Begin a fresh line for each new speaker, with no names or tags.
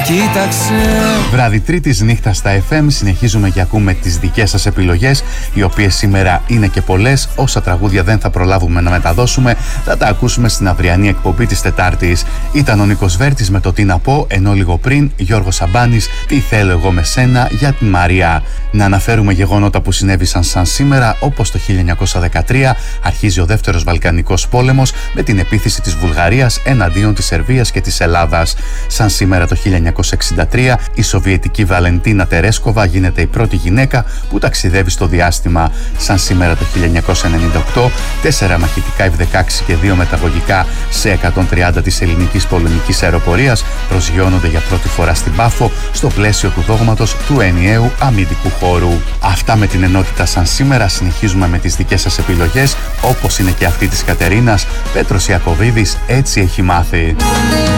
κοίταξε.
Βράδυ Τρίτης, νύχτα στα FM. Συνεχίζουμε και ακούμε τις δικές σας επιλογές, οι οποίες σήμερα είναι και πολλές. Όσα τραγούδια δεν θα προλάβουμε να μεταδώσουμε, θα τα ακούσουμε στην αυριανή εκπομπή της Τετάρτης. Ήταν ο Νίκος Βέρτης με το Τι να πω, ενώ λίγο πριν Γιώργος Σαμπάνης, Τι θέλω εγώ με σένα, για την Μαρία. Να αναφέρουμε γεγονότα που συνέβησαν σαν σήμερα, όπως το 1913 αρχίζει ο δεύτερος Βαλκανικός πόλεμος με την επίθεση της Βουλγαρίας εναντίον της Σερβίας και της Ελλάδας. Σαν σήμερα το 1963 η Σοβιετική Βαλεντίνα Τερέσκοβα γίνεται η πρώτη γυναίκα που ταξιδεύει στο διάστημα. Σαν σήμερα το 1998 4 μαχητικά F-16 και 2 μεταγωγικά σε 130 της ελληνικής πολεμικής αεροπορίας προσγειώνονται για πρώτη φορά στην Πάφο στο πλαίσιο του δόγματος του ενιαίου αμυντικού χώρου. Αυτά με την ενότητα σαν σήμερα. Συνεχίζουμε με τις δικές σας επιλογές, όπως είναι και αυτή της Κατερίνας. Πέτρος Ιακωβίδης, Έτσι έχει μάθει.